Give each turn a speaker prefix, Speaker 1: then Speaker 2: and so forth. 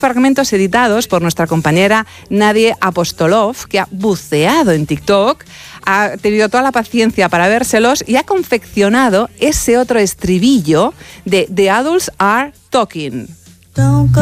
Speaker 1: fragmentos editados por nuestra compañera Nadie Apostolov, que ha buceado en TikTok, ha tenido toda la paciencia para vérselos y ha confeccionado ese otro estribillo de The Adults Are Talking.